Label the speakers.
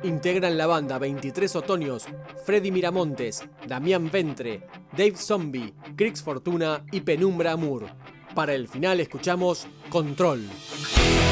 Speaker 1: Integran la banda 23 Otoños, Freddy Miramontes, Damián Ventre, Dave Zombie, Crix Fortuna y Penumbra Amour. Para el final escuchamos Control.